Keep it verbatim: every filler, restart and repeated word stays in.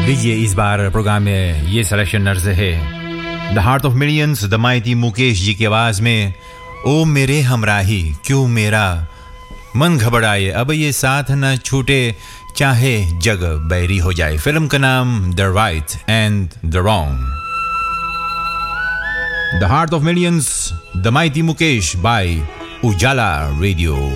लीजिए इस बार प्रोग्राम में ये सिलेक्शन नर्ज है the heart of millions the mighty Mukesh ji की आवाज में ओ मेरे हमराही क्यों मेरा मन घबराए अब ये साथ न छूटे चाहे जग बैरी हो जाए। फिल्म का नाम the right and the wrong. The heart of millions the mighty Mukesh bye Ujala radio.